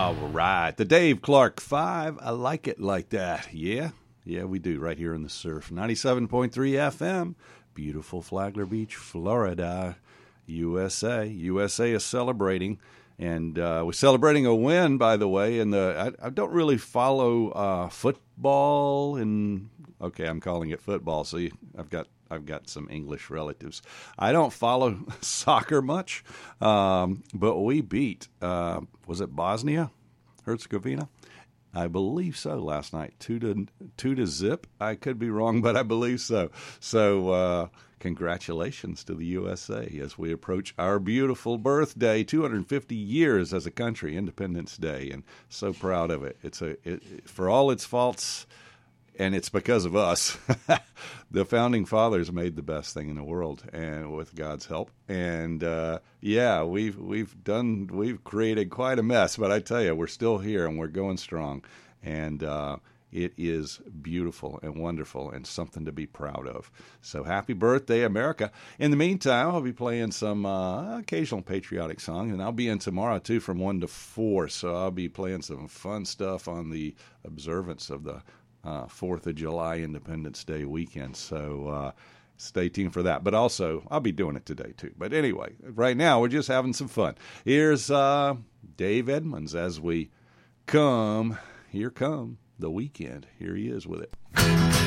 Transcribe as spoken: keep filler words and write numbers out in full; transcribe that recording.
All right. The Dave Clark Five. I like it like that. Yeah. Yeah, we do right here in the surf. ninety-seven point three F M. Beautiful Flagler Beach, Florida, U S A. U S A is celebrating. And uh, we're celebrating a win, by the way. And the I, I don't really follow uh, football. And okay, I'm calling it football. So you, I've got I've got some English relatives. I don't follow soccer much, um, but we beat, uh, was it Bosnia Herzegovina? I believe so last night, two to two to zip. I could be wrong, but I believe so. So uh, congratulations to the U S A as we approach our beautiful birthday, two hundred fifty years as a country, Independence Day, and so proud of it. It's a it, for all its faults. And it's because of us. The founding fathers made the best thing in the world, and with God's help. And uh, yeah, we've we've done we've created quite a mess. But I tell you, we're still here and we're going strong. And uh, it is beautiful and wonderful and something to be proud of. So happy birthday, America! In the meantime, I'll be playing some uh, occasional patriotic songs, and I'll be in tomorrow too from one to four. So I'll be playing some fun stuff on the observance of the Uh, fourth of July Independence Day weekend, so uh, stay tuned for that. But also, I'll be doing it today, too. But anyway, right now, we're just having some fun. Here's uh, Dave Edmunds as we come, here come the weekend. Here he is with it.